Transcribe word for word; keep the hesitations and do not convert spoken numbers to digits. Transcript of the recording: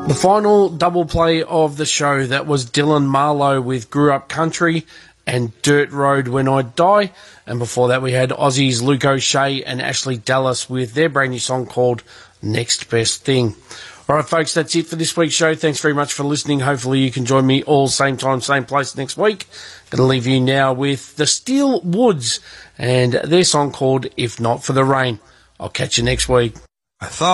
The final double play of the show, that was Dylan Marlowe with Grew Up Country and Dirt Road When I Die. And before that we had Aussies Luke O'Shea and Ashley Dallas with their brand new song called Next Best Thing. All right, folks, that's it for this week's show. Thanks very much for listening. Hopefully you can join me all same time, same place next week. Going to leave you now with the Steel Woods and their song called If Not For The Rain. I'll catch you next week. I thought